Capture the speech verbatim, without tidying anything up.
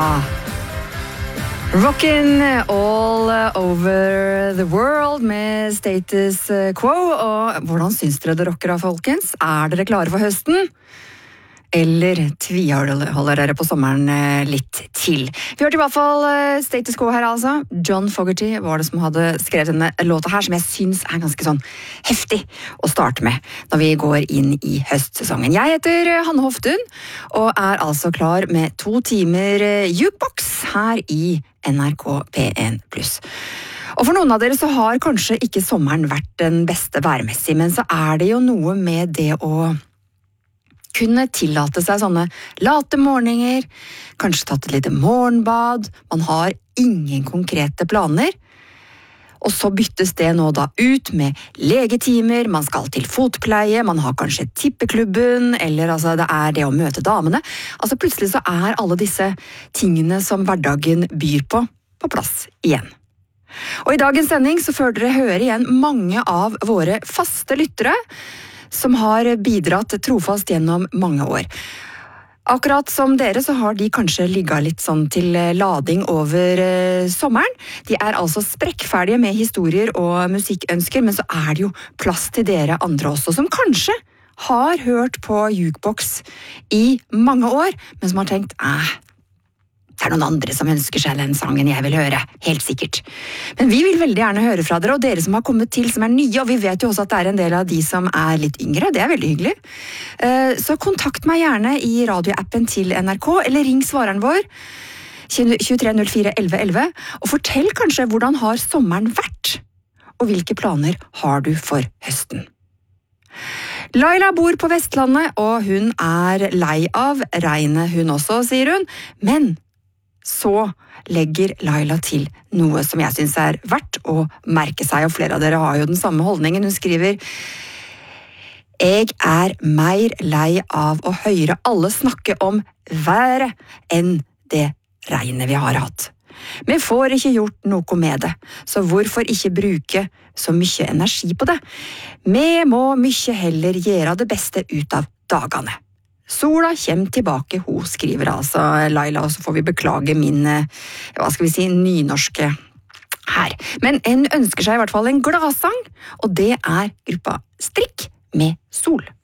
Ja, rockin' all over the world med Status Quo. Og hvordan syns dere det rocker av, folkens? Er dere klare for høsten? Eller tviholder dere på sommeren litt til? Vi hørte i hvert fall Status Quo her, altså. John Fogerty var det som hadde skrevet denne låta her, som jeg syns er ganske sånn heftig å starte med når vi går inn i høstsesongen. Jeg heter Hanne Hoftun, og er altså klar med to timer jukebox her i N R K P en pluss. Og for noen av dere så har kanskje ikke sommeren vært den beste værmessig, men så er det jo noe med det å kunne tillate seg sånne late morgener, kanskje tatt et lite morgenbad, man har ingen konkrete planer, og så byttes det nå da ut med legetimer, man skal til fotpleie, man har kanskje tippeklubben, eller altså det er det å møte damene. Altså plutselig så er alle disse tingene som hverdagen byr på, på plass igjen. Og i dagens sending så får dere høre igjen mange av våre faste lyttere, som har bidratt trofast gjennom mange år. Akkurat som dere så har de kanskje ligget litt sånn til lading over eh, sommeren. De er altså sprekkferdige med historier og musikkønsker, men så er det jo plass til dere andre også, som kanskje har hørt på Jukebox i mange år, men som har tenkt, eh, det er noen andre som ønsker seg den sangen jeg vil høre, helt sikkert. Men vi vil veldig gjerne høre fra dere, og dere som har kommet til, som er nye, og vi vet jo også at det er en del av de som er litt yngre, det er veldig hyggelig. Så kontakt meg gjerne i radioappen til N R K, eller ring svareren vår, tjuetre null fire elleve elleve, og fortell kanskje hvordan har sommeren vært, og hvilke planer har du for høsten. Laila bor på Vestlandet, og hun er lei av regnet hun også, sier hun, men så legger Laila til noe som jeg synes er verdt å merke seg, og flere av dere har jo den samme holdningen. Hun skriver: Jeg er mer lei av å høre alle snakke om været enn det regnet vi har hatt. Vi får ikke gjort noe med det, så hvorfor ikke bruke så mye energi på det? Vi må mye heller gjøre det beste ut av dagene. Sola kjem tilbake, hun skriver altså Laila, og så får vi beklage min, hva skal vi si, nynorske her. Men en ønsker seg i hvert fall en gladsang, og det er gruppa Strikk med Sol.